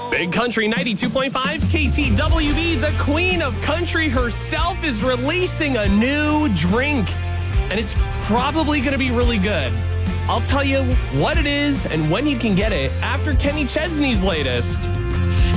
Big Country 92.5 KTWB, the queen of country herself, is releasing a new drink, and it's probably going to be really good. I'll tell you what it is and when you can get it after Kenny Chesney's latest.